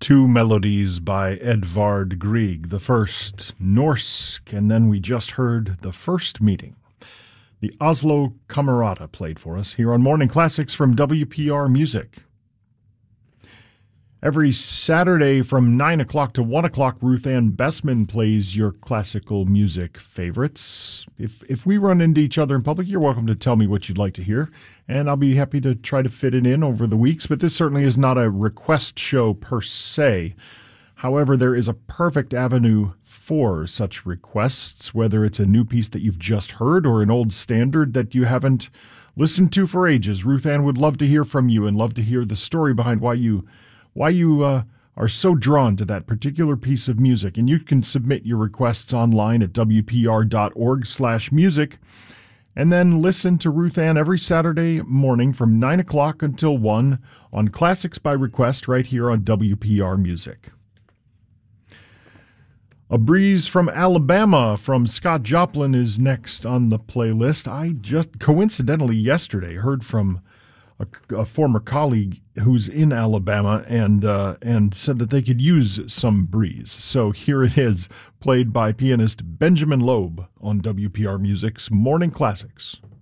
Two melodies by Edvard Grieg. The first, Norsk, and then we just heard The First Meeting. The Oslo Camerata played for us here on Morning Classics from WPR Music. Every Saturday from 9 o'clock to 1 o'clock, Ruth Ann Bessman plays your classical music favorites. If we run into each other in public, you're welcome to tell me what you'd like to hear, and I'll be happy to try to fit it in over the weeks, but this certainly is not a request show per se. However, there is a perfect avenue for such requests, whether it's a new piece that you've just heard or an old standard that you haven't listened to for ages. Ruth Ann would love to hear from you and love to hear the story behind why you are so drawn to that particular piece of music. And you can submit your requests online at wpr.org/music and then listen to Ruth Ann every Saturday morning from 9 o'clock until 1 on Classics by Request right here on WPR Music. A Breeze from Alabama from Scott Joplin is next on the playlist. I just coincidentally yesterday heard from a former colleague who's in Alabama and said that they could use some breeze. So here it is, played by pianist Benjamin Loeb on WPR Music's Morning Classics.